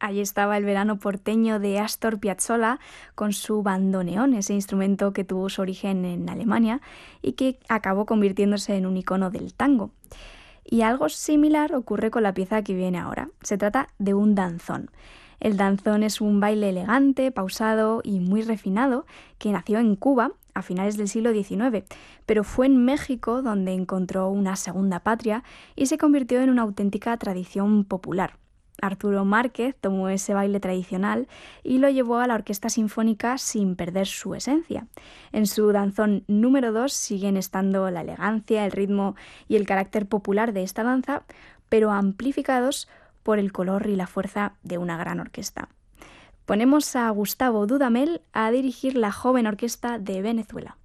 Allí estaba el verano porteño de Astor Piazzolla con su bandoneón, ese instrumento que tuvo su origen en Alemania y que acabó convirtiéndose en un icono del tango. Y algo similar ocurre con la pieza que viene ahora. Se trata de un danzón. El danzón es un baile elegante, pausado y muy refinado que nació en Cuba a finales del siglo XIX, pero fue en México donde encontró una segunda patria y se convirtió en una auténtica tradición popular. Arturo Márquez tomó ese baile tradicional y lo llevó a la orquesta sinfónica sin perder su esencia. En su danzón número 2 siguen estando la elegancia, el ritmo y el carácter popular de esta danza, pero amplificados por el color y la fuerza de una gran orquesta. Ponemos a Gustavo Dudamel a dirigir la joven orquesta de Venezuela.